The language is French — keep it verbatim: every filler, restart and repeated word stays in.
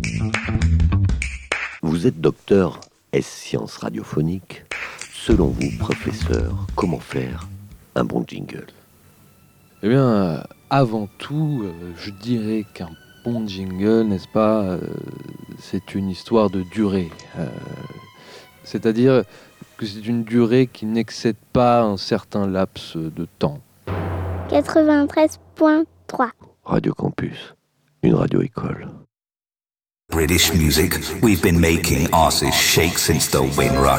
Vous êtes docteur S sciences radiophoniques. Selon vous, professeur, comment faire un bon jingle? Eh bien, euh, avant tout, euh, je dirais qu'un bon jingle, n'est-ce pas, euh, c'est une histoire de durée. Euh, c'est-à-dire que c'est une durée qui n'excède pas un certain laps de temps. quatre-vingt-treize point trois Radio Campus, une radio-école. British music, we've been making asses shake since the Windrush.